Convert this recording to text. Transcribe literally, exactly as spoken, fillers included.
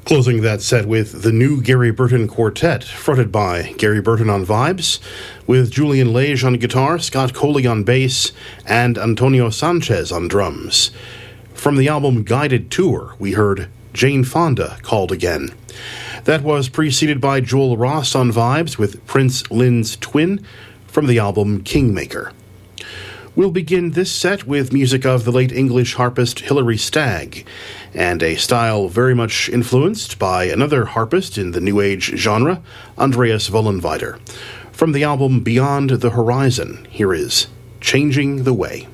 Closing that set with the new Gary Burton Quartet, fronted by Gary Burton on vibes, with Julian Lage on guitar, Scott Coley on bass, and Antonio Sanchez on drums. From the album Guided Tour, we heard Jane Fonda, Called Again. That was preceded by Joel Ross on vibes with Prince Lynn's Twin from the album Kingmaker. We'll begin this set with music of the late English harpist Hilary Stagg, and a style very much influenced by another harpist in the New Age genre, Andreas Vollenweider. From the album Beyond the Horizon, here is Changing the Way.